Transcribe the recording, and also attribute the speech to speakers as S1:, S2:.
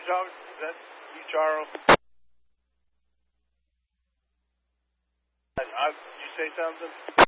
S1: John, is that you, Charles? You say something?